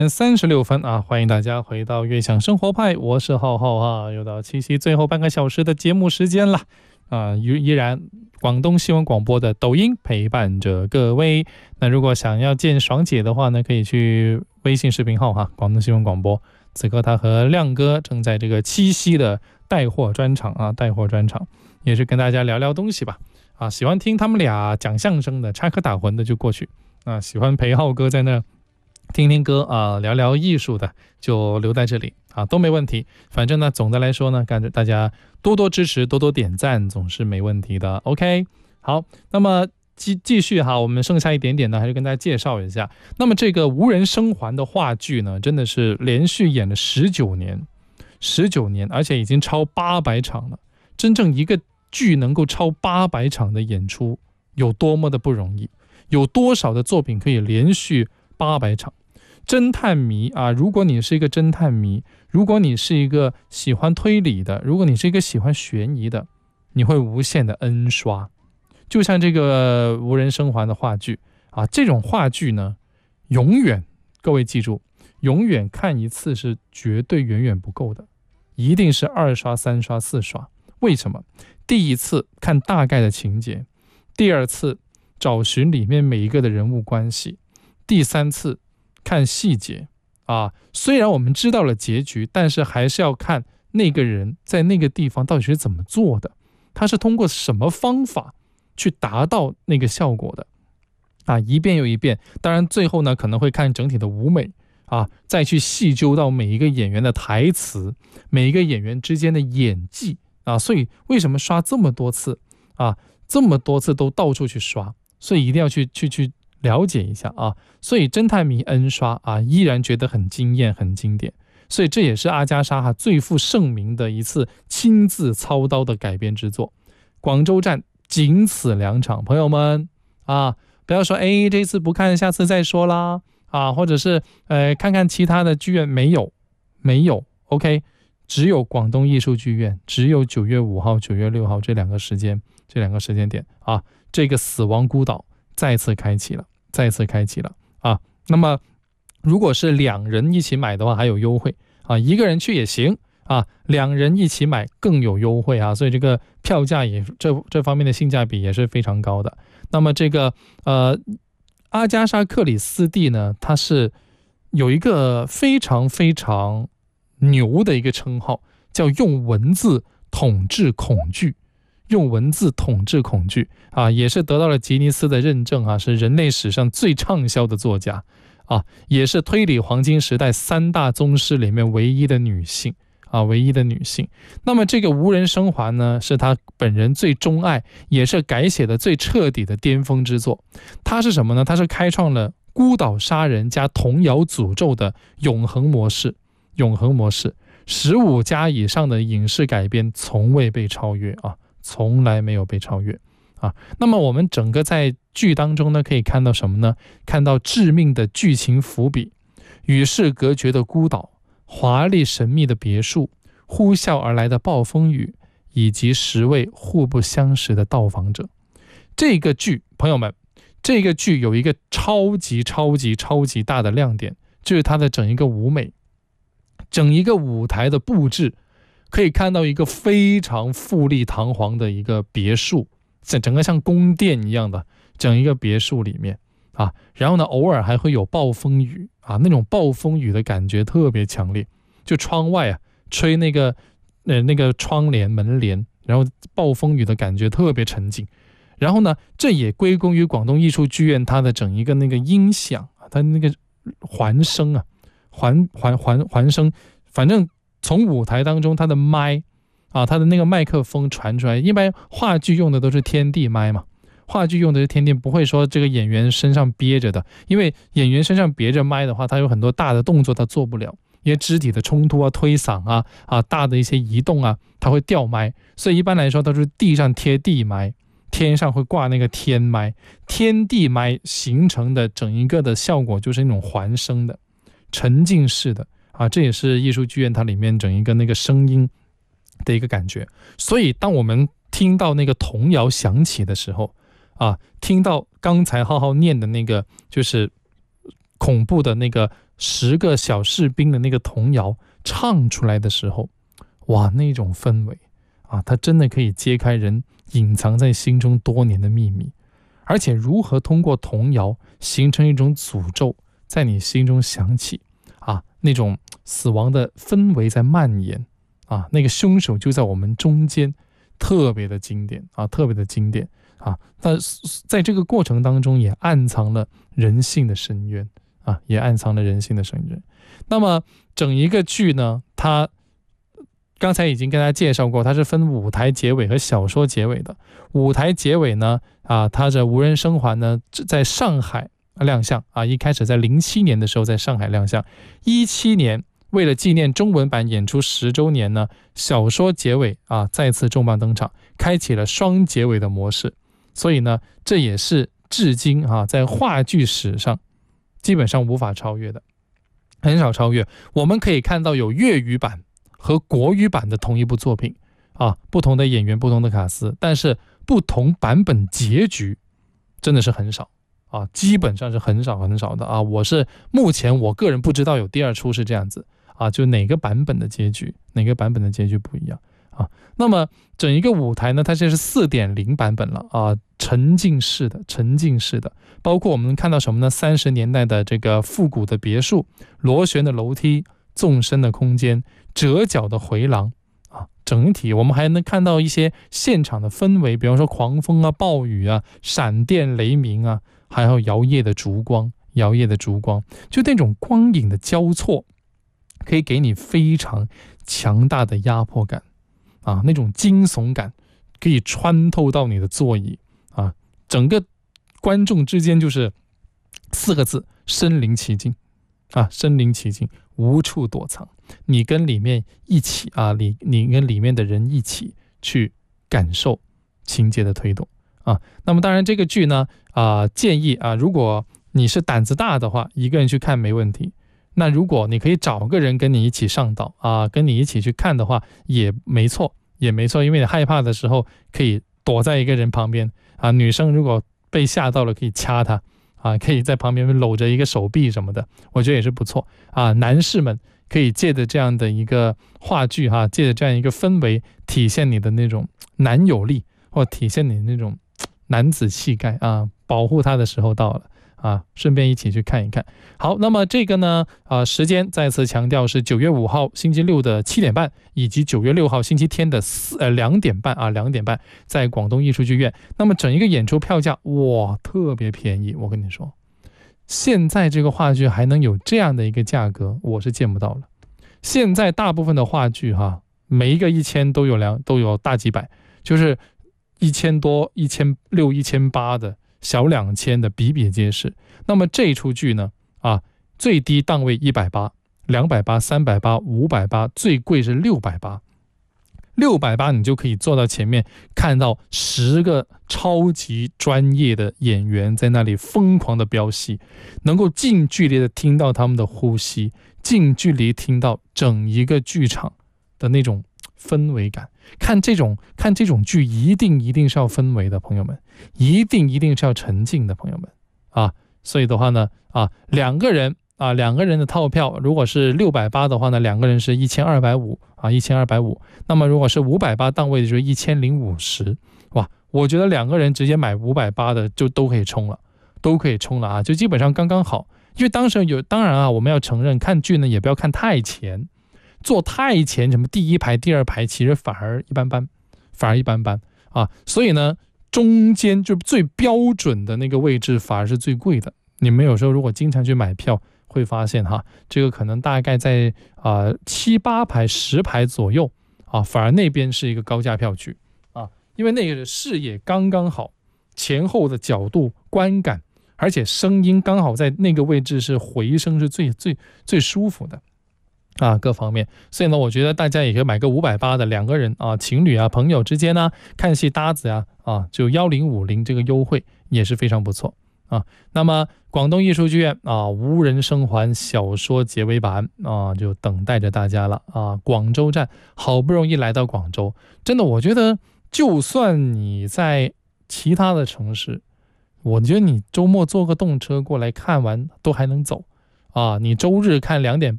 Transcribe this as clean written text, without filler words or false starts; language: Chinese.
36分啊，欢迎大家回到悦享生活派，我是浩浩啊，又到七夕最后半个小时的节目时间了啊，依然广东新闻广播的抖音陪伴着各位。那如果想要见爽姐的话呢，可以去微信视频号哈，广东新闻广播。此刻他和亮哥正在这个七夕的带货专场啊，带货专场也是跟大家聊聊东西吧啊，喜欢听他们俩讲相声的、插科打诨的就过去啊，喜欢陪浩哥在那听听歌啊，聊聊艺术的就留在这里啊，都没问题。反正呢，总的来说呢，感觉大家多多支持，多多点赞，总是没问题的。OK， 好，那么继续哈，我们剩下一点点呢，还是跟大家介绍一下。那么这个无人生还的话剧呢，真的是连续演了19年，而且已经超800场了。真正一个剧能够超800场的演出，有多么的不容易？有多少的作品可以连续800场？侦探迷啊，如果你是一个侦探迷，如果你是一个喜欢推理的，如果你是一个喜欢悬疑的，你会无限的 N 刷。就像这个无人生还的话剧啊，这种话剧呢，永远，各位记住，永远看一次是绝对远远不够的，一定是2刷、3刷、4刷。为什么？第一次看大概的情节，第二次找寻里面每一个的人物关系，第三次看细节啊，虽然我们知道了结局，但是还是要看那个人在那个地方到底是怎么做的，他是通过什么方法去达到那个效果的啊，一遍又一遍。当然最后呢，可能会看整体的舞美啊，再去细究到每一个演员的台词，每一个演员之间的演技啊。所以为什么刷这么多次啊，这么多次都到处去刷，所以一定要去了解一下啊，所以侦探迷 N 刷啊，依然觉得很惊艳、很经典。所以这也是阿加莎最负盛名的一次亲自操刀的改编之作。广州站仅此2场，朋友们啊，不要说这次不看，下次再说啦啊，或者是看看其他的剧院，没有 OK， 只有广东艺术剧院，只有9月5号、9月6号这两个时间点啊，这个死亡孤岛再次开启了啊。那么如果是2人一起买的话还有优惠啊，一个人去也行啊，2人一起买更有优惠啊，所以这个票价也这方面的性价比也是非常高的。那么这个阿加莎克里斯蒂呢，它是有一个非常非常牛的一个称号，叫用文字统治恐惧。用文字统治恐惧啊，也是得到了吉尼斯的认证啊，是人类史上最畅销的作家啊，也是推理黄金时代3大宗师里面唯一的女性。那么这个无人生还呢，是他本人最钟爱，也是改写的最彻底的巅峰之作。它是什么呢？它是开创了孤岛杀人加童谣诅咒的永恒模式，15家以上的影视改编从未被超越啊，从来没有被超越啊。那么我们整个在剧当中呢，可以看到什么呢？看到致命的剧情伏笔，与世隔绝的孤岛，华丽神秘的别墅，呼啸而来的暴风雨，以及10位互不相识的到访者。这个剧，朋友们，这个剧有一个超级大的亮点，就是它的整一个舞美，整一个舞台的布置，可以看到一个非常富丽堂皇的一个别墅，整个像宫殿一样的整一个别墅里面啊，然后呢，偶尔还会有暴风雨啊，那种暴风雨的感觉特别强烈，就窗外啊吹那个窗帘门帘，然后暴风雨的感觉特别沉静。然后呢，这也归功于广东艺术剧院它的整一个那个音响，它那个环声啊，环声，反正从舞台当中它的麦啊，它的那个麦克风传出来，一般话剧用的都是天地麦嘛，话剧用的是天地，不会说这个演员身上憋着的，因为演员身上别着麦的话，他有很多大的动作他做不了，因为肢体的冲突啊、推搡啊、大的一些移动啊，它会掉麦，所以一般来说都是地上贴地麦，天上会挂那个天麦，天地麦形成的整一个的效果就是那种环声的、沉浸式的啊，这也是艺术剧院它里面整一个那个声音的一个感觉。所以当我们听到那个童谣响起的时候啊，听到刚才浩浩念的那个就是恐怖的那个 10个小士兵的那个童谣唱出来的时候，哇，那种氛围啊，它真的可以揭开人隐藏在心中多年的秘密。而且如何通过童谣形成一种诅咒，在你心中响起啊，那种死亡的氛围在蔓延啊，那个凶手就在我们中间，特别的经典啊，特别的经典啊。但在这个过程当中，也暗藏了人性的深渊啊，也暗藏了人性的深渊。那么整一个剧呢，它刚才已经跟大家介绍过，它是分舞台结尾和小说结尾的。舞台结尾呢，它这无人生还呢，在上海亮相啊，一开始在07年的时候在上海亮相，17年为了纪念中文版演出10周年呢，小说结尾啊再次重磅登场，开启了双结尾的模式。所以呢，这也是至今在话剧史上基本上无法超越的，很少超越。我们可以看到有粤语版和国语版的同一部作品啊，不同的演员，不同的卡司，但是不同版本结局真的是很少啊，基本上是很少很少的啊。目前我个人不知道有第二出是这样子啊，就哪个版本的结局不一样啊。那么整一个舞台呢，它这是 4.0 版本了啊，沉浸式的，包括我们能看到什么呢？30年代的这个复古的别墅，螺旋的楼梯，纵深的空间，折角的回廊啊，整体我们还能看到一些现场的氛围，比方说狂风啊、暴雨啊、闪电雷鸣啊，还有摇曳的烛光，就那种光影的交错，可以给你非常强大的压迫感啊，那种惊悚感可以穿透到你的座椅啊，整个观众之间就是4个字：身临其境啊，身临其境，无处躲藏。你跟里面一起啊，你跟里面的人一起去感受情节的推动啊。那么当然这个剧呢建议啊，如果你是胆子大的话，一个人去看没问题。那如果你可以找个人跟你一起上岛啊，跟你一起去看的话，也没错，因为你害怕的时候可以躲在一个人旁边啊。女生如果被吓到了，可以掐她啊，可以在旁边搂着一个手臂什么的，我觉得也是不错啊。男士们可以借着这样的一个话剧借着这样一个氛围，体现你的那种男友力，或体现你那种男子气概啊。保护他的时候到了啊，顺便一起去看一看。好，那么这个呢时间再次强调是9月5号星期六的7点半，以及9月6号星期天的2点半2点半，在广东艺术剧院。那么整一个演出票价哇特别便宜，我跟你说，现在这个话剧还能有这样的一个价格，我是见不到了。现在大部分的话剧每一个1000都有大几百，就是1000多、1600、1800的，小2000的比比皆是。那么这出剧呢最低档位180、280、380、580，最贵是680，680你就可以坐到前面，看到10个超级专业的演员在那里疯狂的飙戏，能够近距离的听到他们的呼吸，近距离听到整一个剧场的那种氛围感。看这种剧一定是要氛围的，朋友们，一定是要沉浸的，朋友们啊。所以的话呢两个人的套票，如果是680的话呢，两个人是1250，1250。那么如果是580档位的就是1050。哇，我觉得两个人直接买580的就都可以冲了啊，就基本上刚刚好。因为当然我们要承认，看剧呢也不要看太前，坐太前，什么第一排第二排其实反而一般般啊。所以呢中间就最标准的那个位置反而是最贵的。你们有时候如果经常去买票，会发现这个可能大概在7、8排、10排左右反而那边是一个高价票区因为那个视野刚刚好，前后的角度观感，而且声音刚好在那个位置是回声是最舒服的各方面。所以呢，我觉得大家也可以买个580的，两个人情侣朋友之间看戏搭子就1050这个优惠也是非常不错那么广东艺术剧院无人生还小说结尾版就等待着大家了广州站好不容易来到广州，真的我觉得就算你在其他的城市，我觉得你周末坐个动车过来看完都还能走啊，你周日看2点半。